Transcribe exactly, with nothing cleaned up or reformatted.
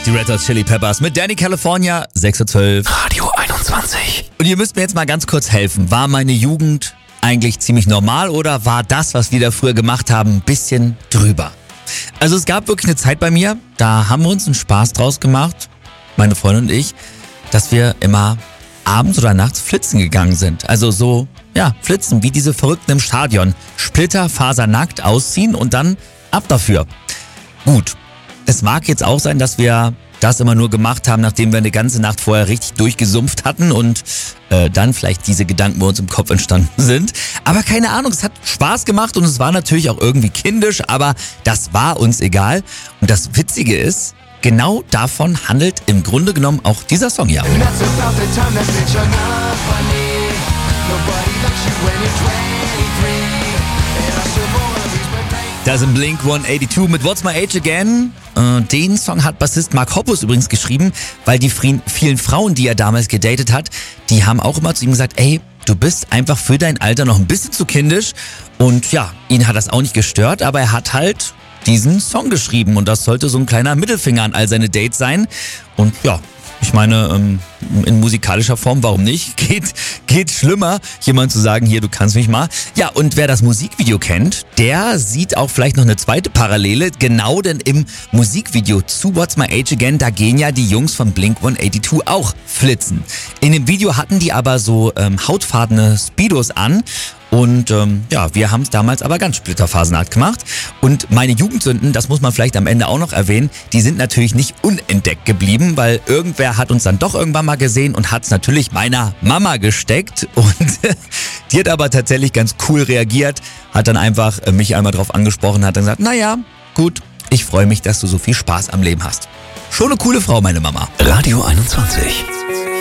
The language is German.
Die Red Hot Chili Peppers mit Danny California, sechs Uhr zwölf. Radio einundzwanzig. Und ihr müsst mir jetzt mal ganz kurz helfen. War meine Jugend eigentlich ziemlich normal oder war das, was wir da früher gemacht haben, ein bisschen drüber? Also es gab wirklich eine Zeit bei mir, da haben wir uns einen Spaß draus gemacht, meine Freundin und ich, dass wir immer abends oder nachts flitzen gegangen sind. Also so, ja, flitzen, wie diese Verrückten im Stadion. Splitterfasernackt ausziehen und dann ab dafür. Gut, es mag jetzt auch sein, dass wir das immer nur gemacht haben, nachdem wir eine ganze Nacht vorher richtig durchgesumpft hatten und äh, dann vielleicht diese Gedanken bei uns im Kopf entstanden sind. Aber keine Ahnung, es hat Spaß gemacht und es war natürlich auch irgendwie kindisch, aber das war uns egal. Und das Witzige ist, genau davon handelt im Grunde genommen auch dieser Song hier. Da sind Blink hundertzweiundachtzig mit What's My Age Again. Äh, den Song hat Bassist Mark Hoppus übrigens geschrieben, weil die vielen Frauen, die er damals gedatet hat, die haben auch immer zu ihm gesagt, ey, du bist einfach für dein Alter noch ein bisschen zu kindisch. Und ja, ihn hat das auch nicht gestört, aber er hat halt diesen Song geschrieben und das sollte so ein kleiner Mittelfinger an all seine Dates sein. Und ja, ich meine, ähm, in musikalischer Form, warum nicht? Geht, geht schlimmer, jemand zu sagen, hier, du kannst mich mal. Ja, und wer das Musikvideo kennt, der sieht auch vielleicht noch eine zweite Parallele. Genau, denn im Musikvideo zu What's My Age Again, da gehen ja die Jungs von Blink hundertzweiundachtzig auch flitzen. In dem Video hatten die aber so ähm, hautfarbene Speedos an. Und ähm, ja, wir haben es damals aber ganz splitterfasernackt gemacht. Und meine Jugendsünden, das muss man vielleicht am Ende auch noch erwähnen, die sind natürlich nicht unentdeckt geblieben, weil irgendwer hat uns dann doch irgendwann mal gesehen und hat es natürlich meiner Mama gesteckt. Und die hat aber tatsächlich ganz cool reagiert, hat dann einfach mich einmal drauf angesprochen, hat dann gesagt, naja, gut, ich freue mich, dass du so viel Spaß am Leben hast. Schon eine coole Frau, meine Mama. Radio einundzwanzig.